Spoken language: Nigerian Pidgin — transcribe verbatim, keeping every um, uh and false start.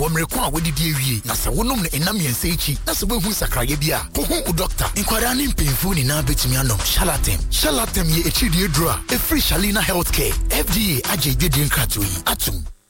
wo mreko a wodidi awie na se wonom ne enam yense echi na se behu sakraye bia ho ho doctor inkwara ne mpemfu ni na betumi anom Shalatem Shalatem ye echi die dro a e free Shalina Healthcare F D A agye dwedin krato yi atum